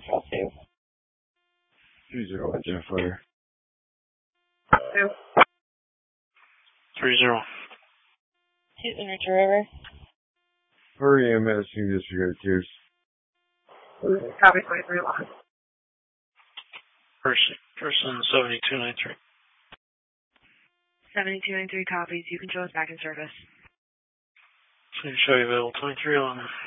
South 2. 30, identifier. 2. 30. Houston, Richard River. Hurry EMS, you disregard tears. Copy 23 long. Person 7293. 7293 copies. You can show us back in service. Please show you available 23 on.